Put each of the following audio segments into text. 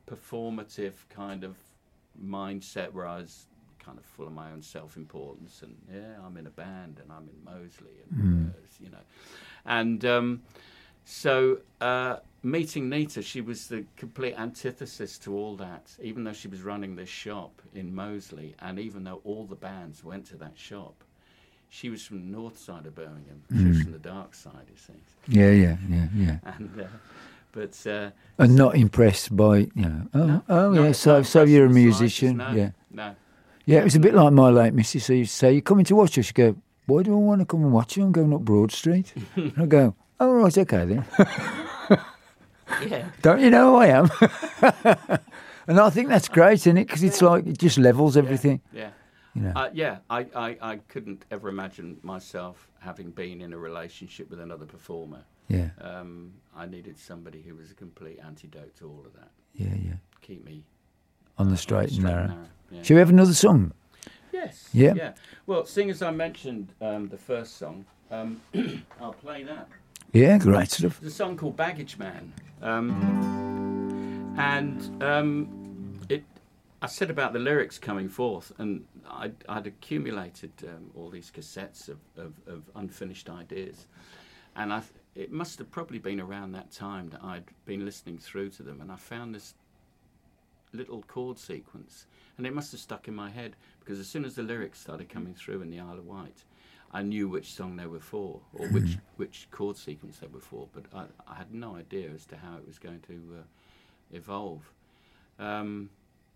performative kind of mindset where I was kind of full of my own self-importance, and I'm in a band and I'm in Moseley, and and so meeting Nita, she was the complete antithesis to all that. Even though she was running this shop in Moseley, and even though all the bands went to that shop, she was from the north side of Birmingham. She was from the dark side, you see. Yeah. And and not impressed by, so you're a musician. No. Yeah, it was a bit like my late missus. So you say, "You're coming to watch us?" She'd go, "Why do I want to come and watch you? I'm going up Broad Street." And I go, "Oh, right, okay then." Yeah. Don't you know who I am? And I think that's great, isn't it? Because it's like, it just levels everything. Yeah. You know. I couldn't ever imagine myself having been in a relationship with another performer. Yeah. I needed somebody who was a complete antidote to all of that. Yeah. Keep me On the straight and narrow. Yeah. Shall we have another song? Yes. Yeah. Yeah. Well, seeing as I mentioned the first song, I'll play that. Yeah, great stuff. There's a song called Baggage Man. I said about the lyrics coming forth, and I'd accumulated all these cassettes of unfinished ideas, and it must have probably been around that time that I'd been listening through to them, and I found this little chord sequence, and it must have stuck in my head, because as soon as the lyrics started coming through in the Isle of Wight, I knew which song they were for, or which chord sequence they were for, but I had no idea as to how it was going to evolve. And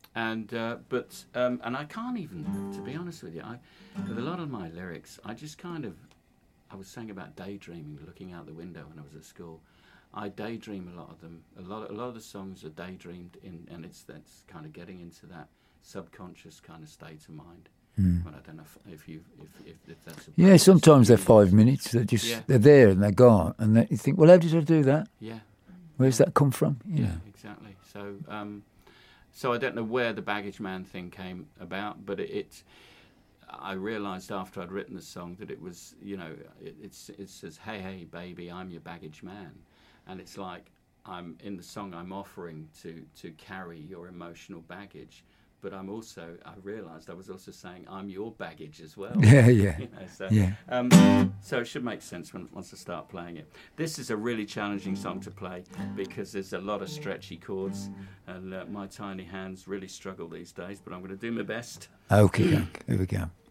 I can't even, to be honest with you, with a lot of my lyrics, I was saying about daydreaming, looking out the window when I was at school. I daydream a lot of them. A lot of the songs are daydreamed in, and that's kind of getting into that subconscious kind of state of mind. But I don't know if that's. Yeah, sometimes they're 5 minutes. They're there and they're gone, and you think, well, how did I do that? Yeah. Where's that come from? Yeah, exactly. So I don't know where the Baggage Man thing came about, but I realised after I'd written the song that it was, it says, hey, baby, I'm your baggage man. And it's like I'm in the song I'm offering to carry your emotional baggage. But I realised I was also saying I'm your baggage as well. Yeah. So it should make sense once I start playing it. This is a really challenging song to play because there's a lot of stretchy chords, and my tiny hands really struggle these days. But I'm going to do my best. Okay, here we go.